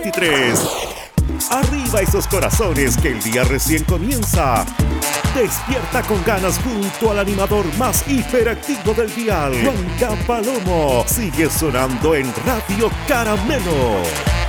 23. Arriba esos corazones que el día recién comienza. Despierta con ganas junto al animador más hiperactivo del dial, Juanca Palomo. Sigue sonando en Radio Caramelo.